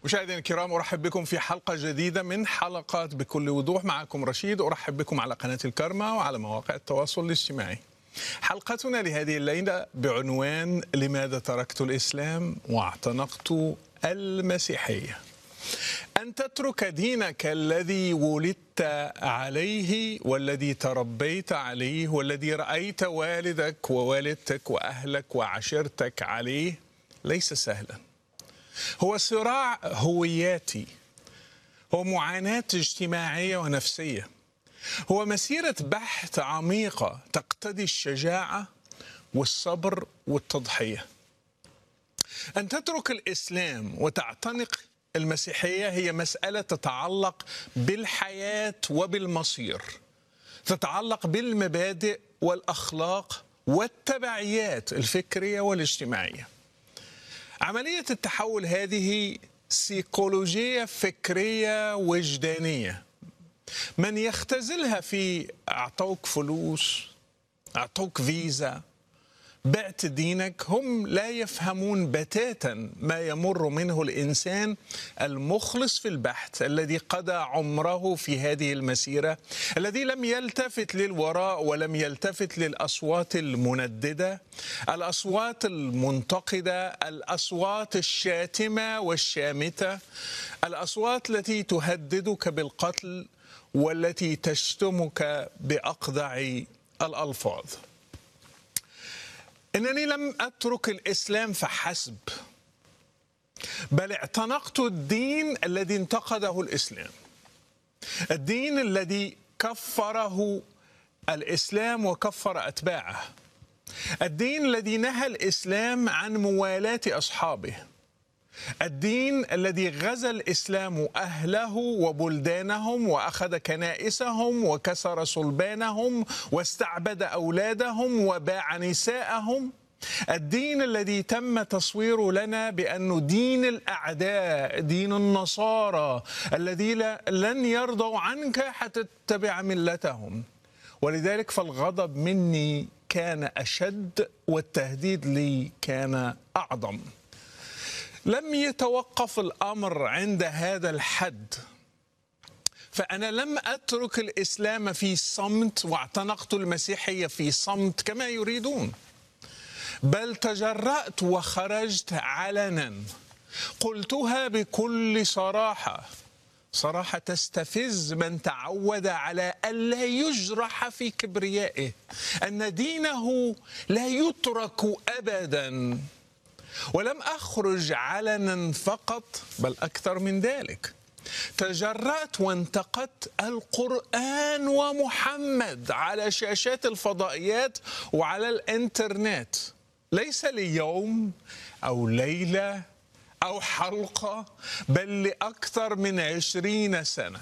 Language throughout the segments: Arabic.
مشاهدينا الكرام، أرحب بكم في حلقة جديدة من حلقات بكل وضوح. معكم رشيد، أرحب بكم على قناة الكرمة وعلى مواقع التواصل الاجتماعي. حلقتنا لهذه الليلة بعنوان: لماذا تركت الإسلام واعتنقت المسيحية؟ أن تترك دينك الذي ولدت عليه والذي تربيت عليه والذي رأيت والدك ووالدتك وأهلك وعشيرتك عليه ليس سهلا. هو صراع هوياتي، هو معاناة اجتماعية ونفسية، هو مسيرة بحث عميقة تقتضي الشجاعة والصبر والتضحية. أن تترك الإسلام وتعتنق المسيحية هي مسألة تتعلق بالحياة وبالمصير، تتعلق بالمبادئ والأخلاق والتبعيات الفكرية والاجتماعية. عملية التحول هذه سيكولوجية فكرية وجدانية. من يختزلها في أعطوك فلوس، أعطوك فيزا، بعت دينك، هم لا يفهمون بتاتا ما يمر منه الإنسان المخلص في البحث، الذي قضى عمره في هذه المسيرة، الذي لم يلتفت للوراء ولم يلتفت للأصوات المنددة، الأصوات المنتقدة، الأصوات الشاتمة والشامتة، الأصوات التي تهددك بالقتل والتي تشتمك بأقذع الألفاظ. إنني لم أترك الإسلام فحسب، بل اعتنقت الدين الذي انتقده الإسلام، الدين الذي كفره الإسلام وكفر أتباعه، الدين الذي نهى الإسلام عن موالاة أصحابه، الدين الذي غزا الإسلام أهله وبلدانهم وأخذ كنائسهم وكسر صلبانهم واستعبد أولادهم وباع نساءهم، الدين الذي تم تصويره لنا بأنه دين الأعداء، دين النصارى الذي لن يرضوا عنك حتى تتبع ملتهم. ولذلك فالغضب مني كان أشد والتهديد لي كان أعظم. لم يتوقف الأمر عند هذا الحد، فأنا لم أترك الإسلام في صمت واعتنقت المسيحية في صمت كما يريدون، بل تجرأت وخرجت علنا، قلتها بكل صراحة، صراحة تستفز من تعود على ألا يجرح في كبريائه، أن دينه لا يترك أبداً. ولم أخرج علنا فقط، بل أكثر من ذلك، تجرأت وانتقدت القرآن ومحمد على شاشات الفضائيات وعلى الإنترنت، ليس ليوم أو ليلة أو حلقة، بل لأكثر من 20 سنة.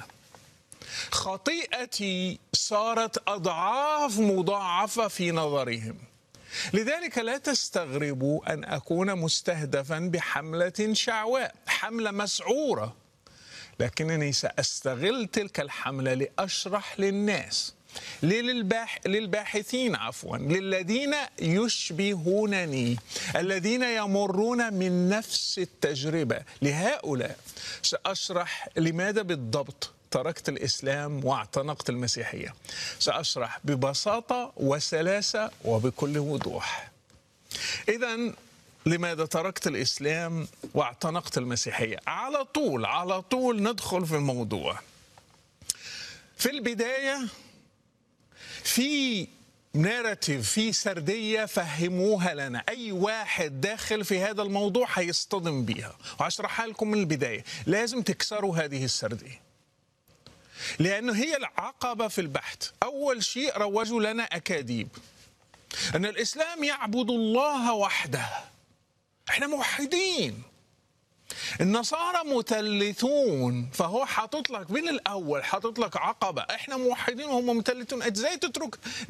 خطيئتي صارت أضعاف مضاعفة في نظرهم. لذلك لا تستغربوا أن أكون مستهدفا بحملة شعواء، حملة مسعورة، لكنني سأستغل تلك الحملة لأشرح للناس، للباحثين للذين يشبهونني، الذين يمرون من نفس التجربة، لهؤلاء سأشرح لماذا بالضبط تركت الإسلام واعتنقت المسيحية. سأشرح ببساطة وسلاسة وبكل وضوح. إذن لماذا تركت الإسلام واعتنقت المسيحية؟ على طول ندخل في الموضوع. في البداية في ناراتيف، في سردية فهموها لنا، أي واحد داخل في هذا الموضوع هيصطدم بيها، وهشرحها لكم من البداية. لازم تكسروا هذه السردية، لأنه هي العقبة في البحث. أول شيء روجوا لنا أكاذيب، أن الإسلام يعبد الله وحده، إحنا موحدين. النصارى مثلثون، فهو حاطط لك من الأول، حاطط لك عقبة، إحنا موحدين وهم مثلثون. إزاي تترك